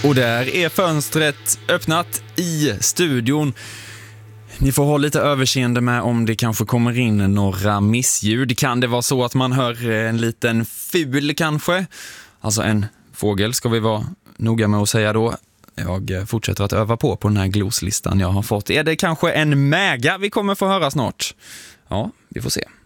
Och där är fönstret öppnat i studion. Ni får ha lite överseende med om det kanske kommer in några missljud. Kan det vara så att man hör en liten ful kanske? Alltså en fågel ska vi vara noga med att säga då. Jag fortsätter att öva på den här gloslistan jag har fått. Är det kanske en mäga vi kommer få höra snart? Ja, vi får se.